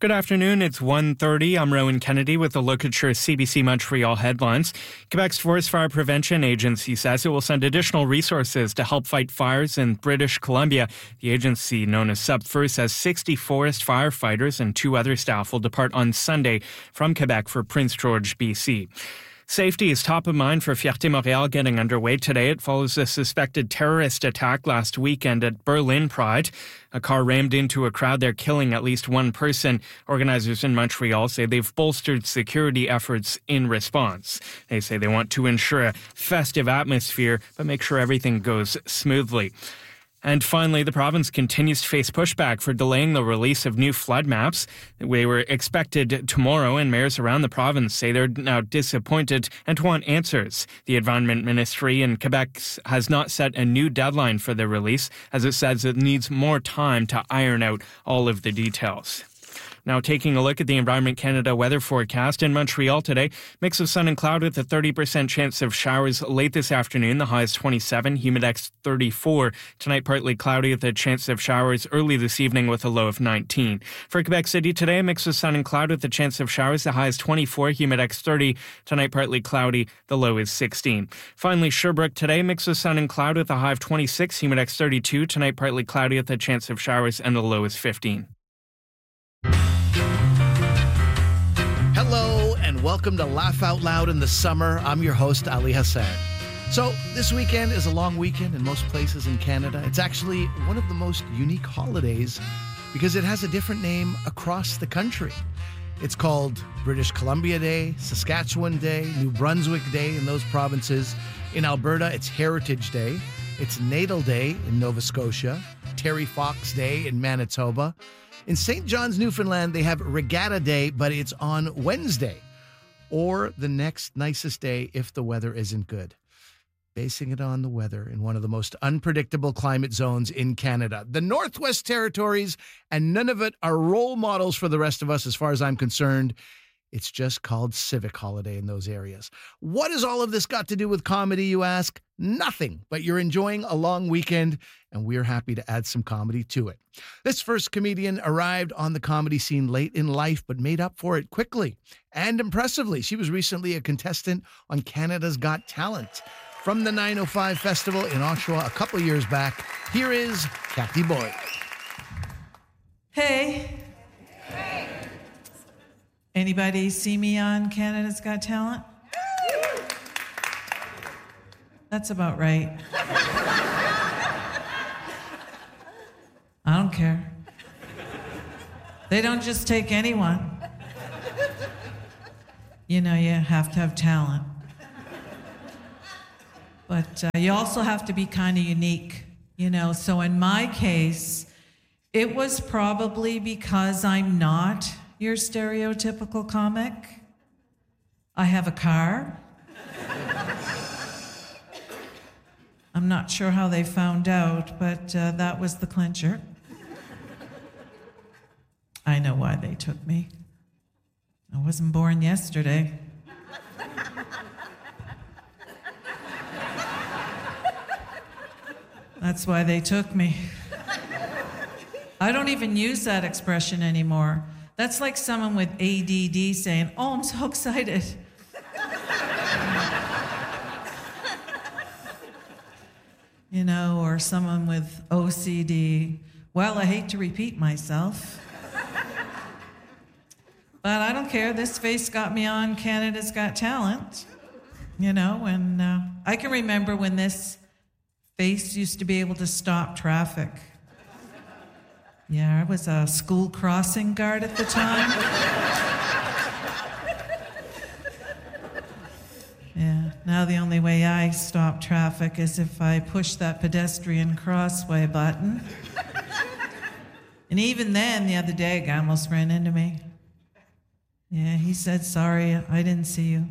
Good afternoon, it's 1:30. I'm Rowan Kennedy with a look at your CBC Montreal headlines. Quebec's Forest Fire Prevention Agency says it will send additional resources to help fight fires in British Columbia. The agency, known as SUPFIR, says 60 forest firefighters and 2 other staff will depart on Sunday from Quebec for Prince George, BC. Safety is top of mind for Fierté Montréal getting underway today. It follows a suspected terrorist attack last weekend at Berlin Pride. A car rammed into a crowd there, killing at least one person. Organizers in Montreal say they've bolstered security efforts in response. They say they want to ensure a festive atmosphere, but make sure everything goes smoothly. And finally, the province continues to face pushback for delaying the release of new flood maps. They were expected tomorrow, and mayors around the province say they're now disappointed and want answers. The Environment Ministry in Quebec has not set a new deadline for the release, as it says it needs more time to iron out all of the details. Now taking a look at the Environment Canada weather forecast in Montreal today. Mix of sun and cloud with a 30% chance of showers late this afternoon. The high is 27, humidex 34. Tonight partly cloudy with a chance of showers early this evening with a low of 19. For Quebec City today, a mix of sun and cloud with a chance of showers. The high is 24, humidex 30. Tonight partly cloudy. The low is 16. Finally, Sherbrooke today, mix of sun and cloud with a high of 26, humidex 32. Tonight partly cloudy with a chance of showers and the low is 15. Hello and welcome to Laugh Out Loud in the Summer. I'm your host, Ali Hassan. So this weekend is a long weekend in most places in Canada. It's actually one of the most unique holidays because it has a different name across the country. It's called British Columbia Day, Saskatchewan Day, New Brunswick Day in those provinces. In Alberta, it's Heritage Day. It's Natal Day in Nova Scotia, Terry Fox Day in Manitoba. In St. John's, Newfoundland, they have Regatta Day, but it's on Wednesday, or the next nicest day if the weather isn't good. Basing it on the weather in one of the most unpredictable climate zones in Canada, the Northwest Territories, and none of it are role models for the rest of us as far as I'm concerned. It's just called Civic Holiday in those areas. What has all of this got to do with comedy, you ask? Nothing, but you're enjoying a long weekend, and we're happy to add some comedy to it. This first comedian arrived on the comedy scene late in life, but made up for it quickly and impressively. She was recently a contestant on Canada's Got Talent. From the 905 Festival in Oshawa a couple years back, here is Kathy Boyd. Hey. Hey. Anybody see me on Canada's Got Talent? That's about right. I don't care. They don't just take anyone. You know, you have to have talent. But you also have to be kind of unique, you know. So in my case, it was probably because I'm not your stereotypical comic. I have a car. I'm not sure how they found out, but that was the clincher. I know why they took me. I wasn't born yesterday. That's why they took me. I don't even use that expression anymore. That's like someone with ADD saying, "Oh, I'm so excited." You know, or someone with OCD. Well, I hate to repeat myself. But I don't care. This face got me on Canada's Got Talent. You know, and I can remember when this face used to be able to stop traffic. Yeah, I was a school crossing guard at the time. Yeah, now the only way I stop traffic is if I push that pedestrian crossway button. And even then, the other day, a guy almost ran into me. Yeah, he said, "Sorry, I didn't see you."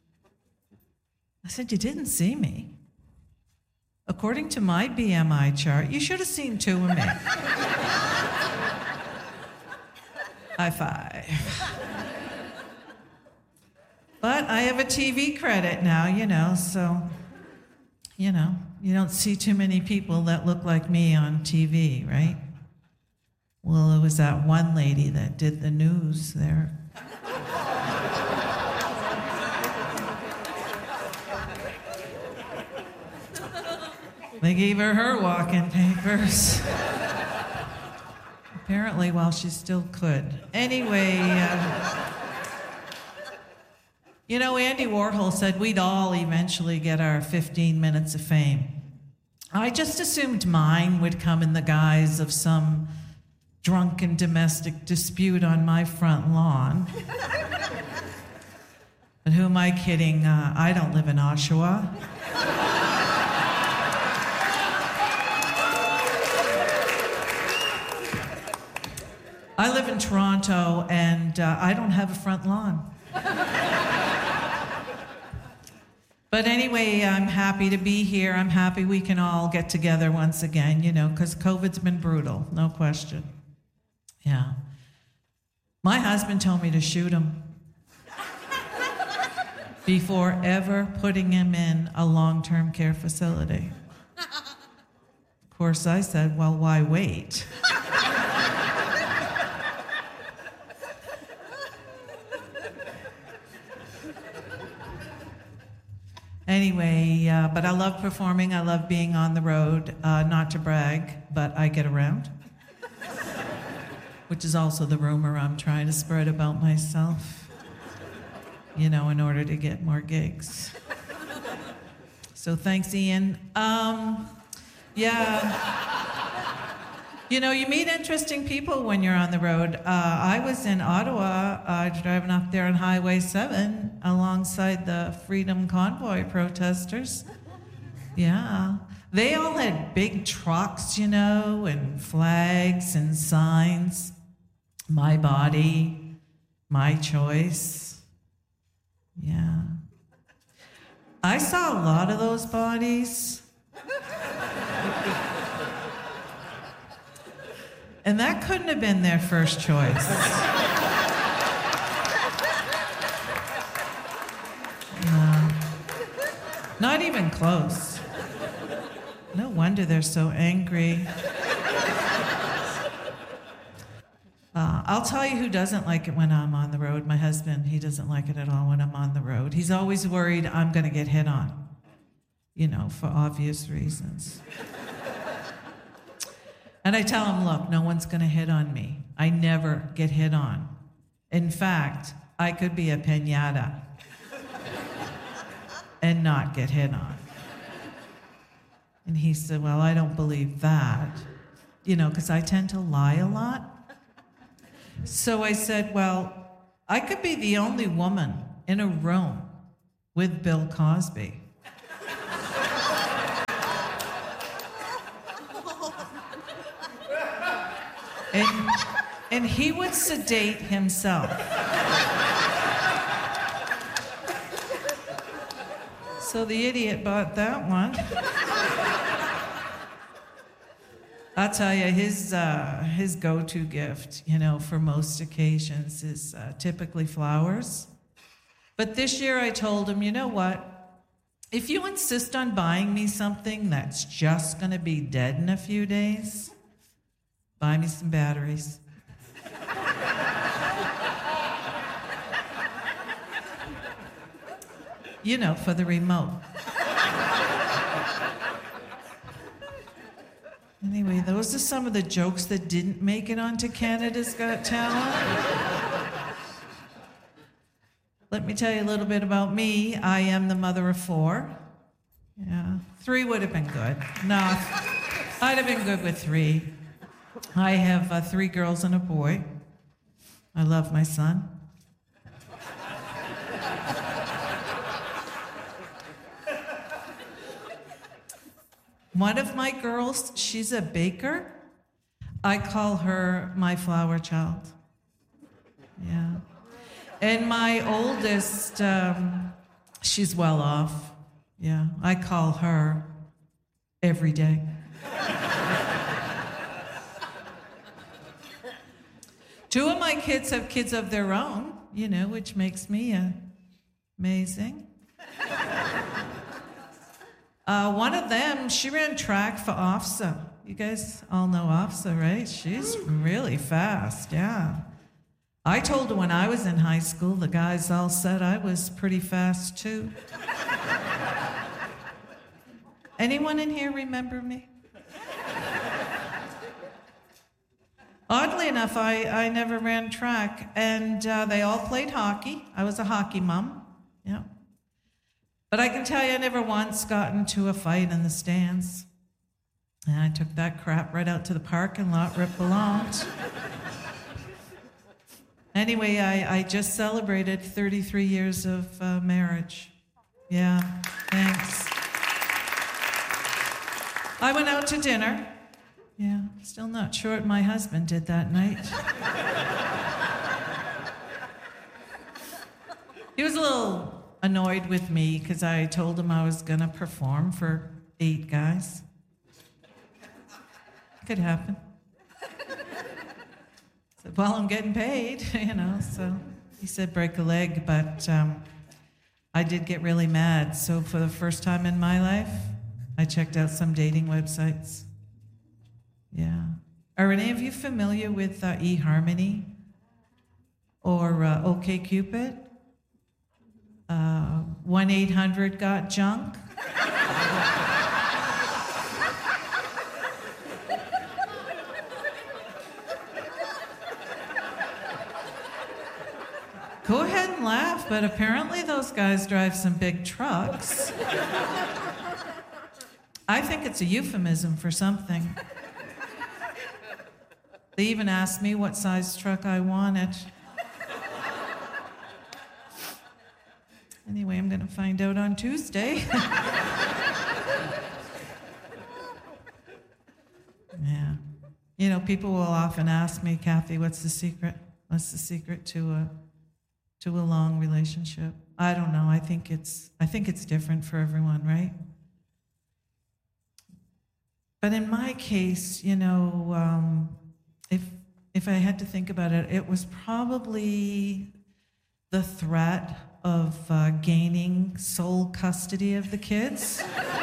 I said, "You didn't see me? According to my BMI chart, you should have seen 2 of me." High five. But I have a TV credit now, you know, so, you know, you don't see too many people that look like me on TV, right? Well, it was that one lady that did the news there. They gave her walking papers. Apparently, while she still could. Anyway, Andy Warhol said we'd all eventually get our 15 minutes of fame. I just assumed mine would come in the guise of some drunken domestic dispute on my front lawn. But who am I kidding? I don't live in Oshawa. I live in Toronto, and I don't have a front lawn. But anyway, I'm happy to be here. I'm happy we can all get together once again, because COVID's been brutal, no question. Yeah. My husband told me to shoot him before ever putting him in a long-term care facility. Of course, I said, well, why wait? Anyway, but I love performing. I love being on the road. Not to brag, but I get around. Which is also the rumor I'm trying to spread about myself, in order to get more gigs. So thanks, Ian. You meet interesting people when you're on the road. I was in Ottawa, driving up there on Highway 7 alongside the Freedom Convoy protesters. Yeah. They all had big trucks, and flags and signs. My body, my choice. Yeah. I saw a lot of those bodies. And that couldn't have been their first choice. No. Not even close. No wonder they're so angry. I'll tell you who doesn't like it when I'm on the road. My husband, he doesn't like it at all when I'm on the road. He's always worried I'm going to get hit on, for obvious reasons. And I tell him, look, no one's going to hit on me. I never get hit on. In fact, I could be a piñata and not get hit on. And he said, well, I don't believe that, because I tend to lie a lot. So I said, well, I could be the only woman in a room with Bill Cosby. And he would sedate himself. So the idiot bought that one. I'll tell you, his go-to gift, for most occasions is typically flowers. But this year I told him, you know what? If you insist on buying me something that's just going to be dead in a few days, buy me some batteries. For the remote. Anyway, those are some of the jokes that didn't make it onto Canada's Got Talent. Let me tell you a little bit about me. I am the mother of 4. Yeah, 3 would have been good. No, I'd have been good with 3. I have 3 girls and a boy. I love my son. One of my girls, she's a baker. I call her my flower child. Yeah. And my oldest, she's well off. Yeah. I call her every day. Two of my kids have kids of their own, which makes me amazing. One of them, she ran track for OFSA, You guys all know Afsa, right? She's really fast, yeah. I told her when I was in high school, the guys all said I was pretty fast too. Anyone in here remember me? Oddly enough, I never ran track, and they all played hockey. I was a hockey mom, yeah. But I can tell you I never once got into a fight in the stands. And I took that crap right out to the parking lot where it belonged. Anyway, I just celebrated 33 years of marriage. Yeah, thanks. I went out to dinner. Yeah, still not sure what my husband did that night. He was a little annoyed with me because I told him I was going to perform for 8 guys. Could happen. Said, well, I'm getting paid, so he said break a leg, but I did get really mad. So for the first time in my life, I checked out some dating websites. Yeah. Are any of you familiar with eHarmony or OkCupid? 1-800-GOT-JUNK? Go ahead and laugh, but apparently those guys drive some big trucks. I think it's a euphemism for something. They even asked me what size truck I wanted. Anyway, I'm going to find out on Tuesday. Yeah. People will often ask me, Kathy, what's the secret? What's the secret to a long relationship? I don't know. I think it's different for everyone, right? But in my case, if I had to think about it, it was probably the threat of gaining sole custody of the kids.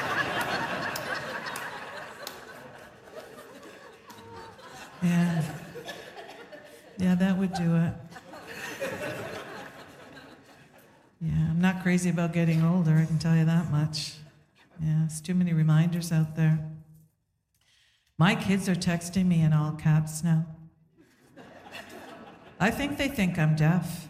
Yeah, that would do it. Yeah, I'm not crazy about getting older, I can tell you that much. Yeah, it's too many reminders out there. My kids are texting me in all caps now. I think they think I'm deaf.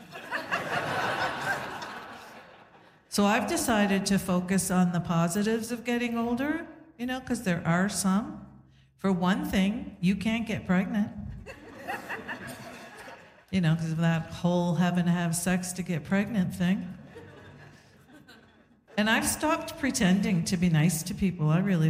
So I've decided to focus on the positives of getting older, because there are some. For one thing, you can't get pregnant. Because of that whole having to have sex to get pregnant thing. And I've stopped pretending to be nice to people. I really